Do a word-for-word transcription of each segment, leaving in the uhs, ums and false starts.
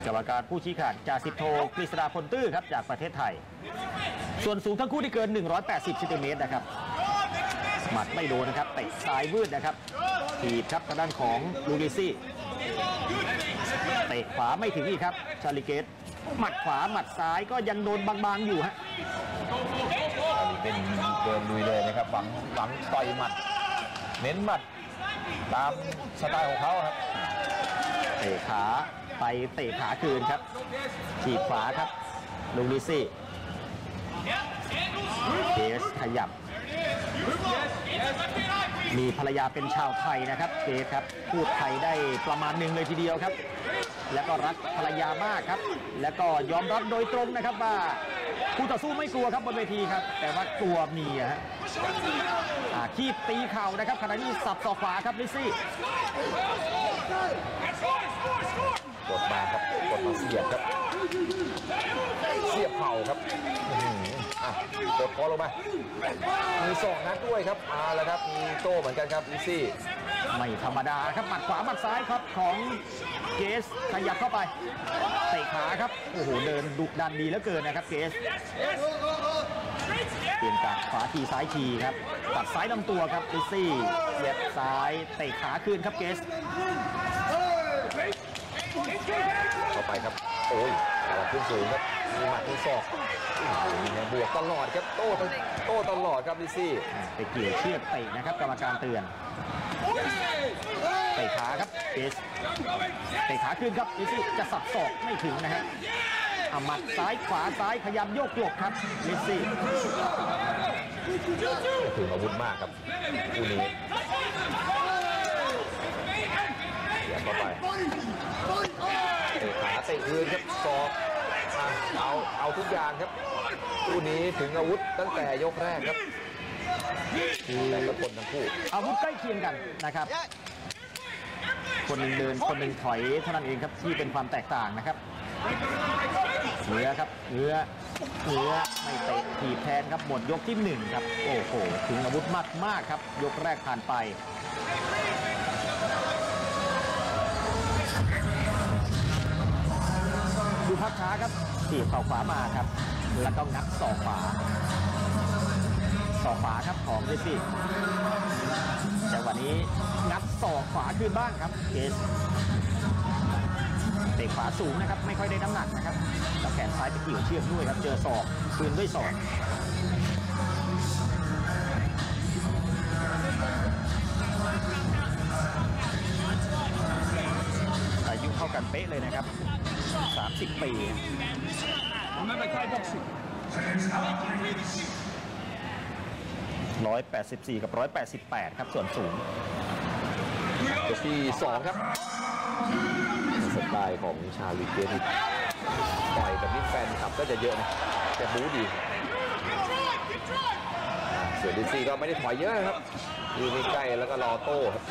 กรรมการผู้ชี้ขาดจ่าสิบโทกฤษดาพลตื้อครับจากประเทศไทยส่วนสูงทั้งคู่ที่เกินหนึ่งร้อยแปดสิบเซนติเมตรนะครับหมัดไม่โดนนะครับเตะซ้ายมืดนะครับถีบครับทางด้านของลูริซี่เตะขวาไม่ถึงอีกครับชาลิเกตหมัดขวาหมัดซ้ายก็ยังโดนบางๆอยู่ฮะอันนี้เป็นเดินลุยเลยนะครับหวังหวังต่อยหมัดเน้นหมัดตามสไตล์ของเขาครับเตะขาไปเตะขาคืนครับฉีดขวาครับลูริซี่เคสขยับมีภรรยาเป็นชาวไทยนะครับเคสครับพูดไทยได้ประมาณหนึ่งเลยทีเดียวครับแล้วก็รักภรรยามากครับแล้วก็ยอมรับโดยตรงนะครับว่าคู่ต่อสู้ไม่กลัวครับบนเวทีครับแต่ว่ากลัวเมียฮะคีบตีเข่านะครับขณะที่สับศอกขวาครับลิซี่กดมาครับกดมาเสียบครับเสียบเข่าครับอ่ะกดคอลงมามีสองนัดด้วยครับมาแล้วครับมีโต้เหมือนกันครับลิซี่ไม่ธรรมดาครับหมัดขวาหมัดซ้ายครับของเกสขยับเข้าไปเตะขาครับโอ้โหเดินดุดันดีเหลือเกินนะครับเกสเปลี่ยนจากขวาทีซ้ายทีครับตัดซ้ายลำตัวครับลิซี่เสียบซ้ายเตะขาคืนครับเกสเข้าไปครับโอ้ยแต่ว่าขึ้นสูงครับมีหมัดมีศอกบวกตลอดครับโต้โต้ตลอดครับลิซี่ไปเกี่ยวเชือกเตะนะครับกรรมการเตือนเตะขาครับเกสเตะขาคืนครับลิซี่จะสับศอกไม่ถึงนะฮะหมัดซ้ายขวาซ้ายพยายามโยกหลบครับลิซี่ถึงอาวุธมากครับคู่นี้เดี๋ยวเข้าไปเตะขาเตะคืนครับศอกเอาเอาทุกอย่างครับคู่นี้ถึงอาวุธตั้งแต่ยกแรกครับแต่ละคนทั้งคู่อาวุธใกล้เคียงกันนะครับคนหนึ่งเดินคนหนึ่งถอยเท่านั้นเองครับที่เป็นความแตกต่างนะครับเนื้อครับเนื้อเนื้อไม่เตะถีบแทนครับหมดยกที่หนึ่งครับโอ้โหถึงอาวุธมากมากครับยกแรกผ่านไปดูภาพช้าครับถีบเข่าขวามาครับแล้วก็งัดศอกขวาศอกขวาครับของลิซี่แต่วันนี้งัดศอกขวาคืนบ้างครับเกสเตะขวาสูงนะครับไม่ค่อยได้น้ำหนักนะครับแล้วแขนซ้ายไปเกี่ยวเชือกด้วยครับเจอศอกคืนด้วยศอกอายุเท่ากันเป๊ะเลยนะครับสามสิบปีร้อยแปดสิบสี่กับร้อยแปดสิบแปดครับส่วนสูงยกที่สองครับสไตล์ของชาลิเกตต่อยกับนี่แฟนคลับก็จะเยอะนะแต่บู๊ดีส่วนดิซี่ก็ไม่ได้ถอยเยอะนะครับยืนใกล้แล้วก็รอโต้ครับ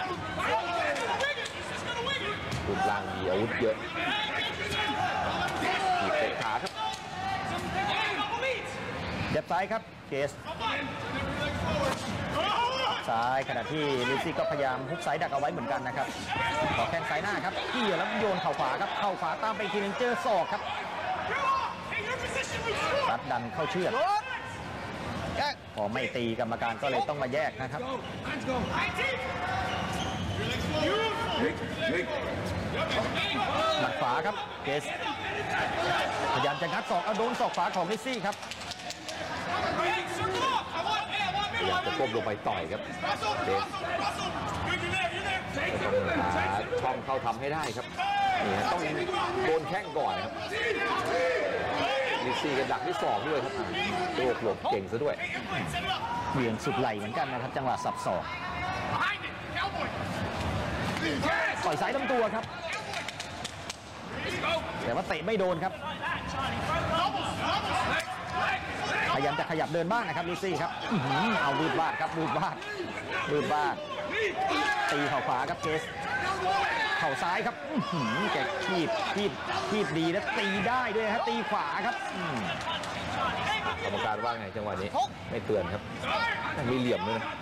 รูปร่างมีอาวุธเยอะถีบเตะขาครับยับซ้ายครับเกสซ้ายขณะที่ลิซี่ก็พยายามฮุกซ้ายดักเอาไว้เหมือนกันนะครับขอแข้งซ้ายหน้าครับเกี่ยวแล้วโยนเข่าขวาครับเข่าขวาตามไปอีกทีนึงเจอศอกครับรัดดันเข้าเชือกพอไม่ตีกรรมการก็เลยต้องมาแยกนะครับหมัดขวาครับเกสพยายามจะงัดศอกเอาโดนศอกขวาของลิซี่ครับพยายามจะก้มลงไปต่อยครับเดสต้องหาช่องเข้าทำให้ได้ครับนี่ต้องโดนแข้งก่อนครับลิซี่กระดักที่สองด้วยครับโยกหลบเก่งซะด้วยเหวี่ยงสุดไหลเหมือนกันนะครับจังหวะสับศอกต่อยซ้ายลำตัวครับแต่ว่าเตะไม่โดนครับพยายามจะขยับเดินบ้างนะครับลิซี่ครับเอารูดบาดครับรูดบาดรูดบาดตีเข่าขวาครับเกสเข่าซ้ายครับแกคีบคีบคีบดีแล้วตีได้ด้วยครับตีขวาครับกรรมการว่าไงจังหวะนี้ไม่เตือนครับมีเหลี่ยมด้วยนะ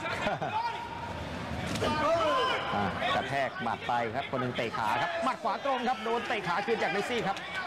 กระแทกบาดไปครับคนหนึ่งเตะขาครับหมัดขวาตรงครับโดนเตะขาคืนจากลิซี่ครับ